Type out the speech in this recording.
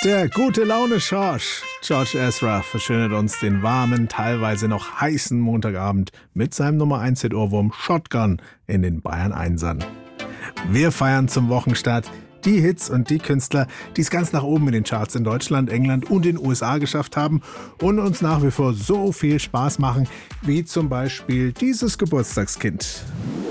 Der gute Laune-Schorsch, George Ezra, verschönert uns den warmen, teilweise noch heißen Montagabend mit seinem Nummer 1 Hit-Ohrwurm Shotgun in den Bayern 1ern. Wir feiern zum Wochenstart die Hits und die Künstler, die es ganz nach oben in den Charts in Deutschland, England und den USA geschafft haben und uns nach wie vor so viel Spaß machen, wie zum Beispiel dieses Geburtstagskind.